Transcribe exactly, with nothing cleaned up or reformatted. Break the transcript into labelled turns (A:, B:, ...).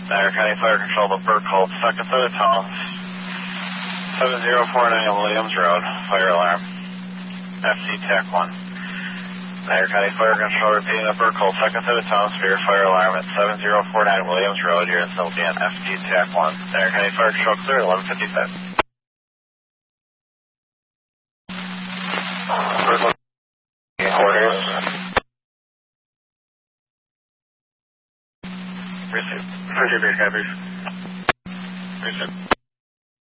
A: Dyer County Fire Control to Burkholz, second set of tones, seven zero four nine Williams Road, fire alarm, F C TAC one. Dyer County Fire Control repeating the Burkholz, second set of tones for your fire alarm at seven zero four nine Williams Road, you're in Sylvian, F C TAC one. Dyer County Fire Control clear, eleven fifty-six. Orders. Received. Roger, Bear Cabbage. Received.